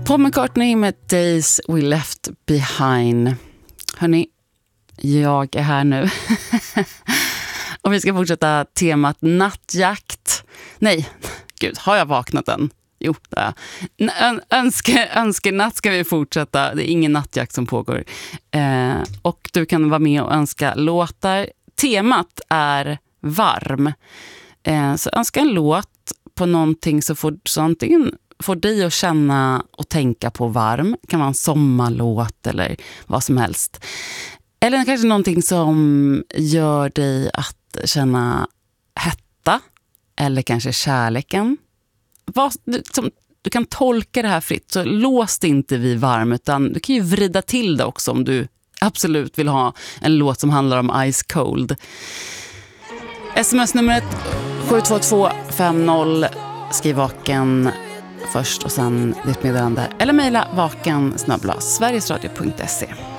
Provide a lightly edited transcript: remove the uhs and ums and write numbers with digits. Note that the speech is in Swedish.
Paul McCartney med Days We Left Behind. Hörrni, jag är här nu. Och vi ska fortsätta temat nattjakt. Nej, gud, har jag vaknat än? Jo, det är jag. Önskenatt ska vi fortsätta. Det är ingen nattjakt som pågår. Och du kan vara med och önska låtar. Temat är varm. Så önska en låt på någonting så antingen får dig att känna och tänka på varm. Det kan vara en sommarlåt eller vad som helst. Eller kanske någonting som gör dig att känna hetta. Eller kanske kärleken. Du kan tolka det här fritt. Så lås det inte vid varm, utan du kan ju vrida till det också om du absolut vill ha en låt som handlar om Ice Cold. SMS-numret 72250. Skriv vaken först och sen ditt meddelande. Eller mejla vaken@sverigesradio.se.